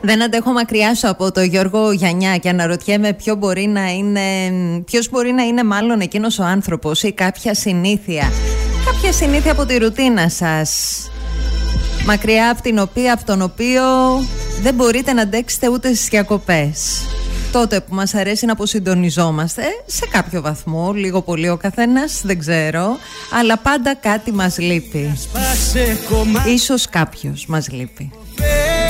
Δεν αντέχω μακριά σου από το Γιώργο Γιαννιά και αναρωτιέμαι ποιος μπορεί να είναι μάλλον εκείνος ο άνθρωπος ή κάποια συνήθεια από τη ρουτίνα σας, μακριά από τον οποίο δεν μπορείτε να αντέξετε ούτε στις διακοπές. Τότε που μας αρέσει να αποσυντονιζόμαστε σε κάποιο βαθμό, λίγο πολύ ο καθένας, δεν ξέρω, αλλά πάντα κάτι μας λείπει. Ίσως κάποιος μας λείπει.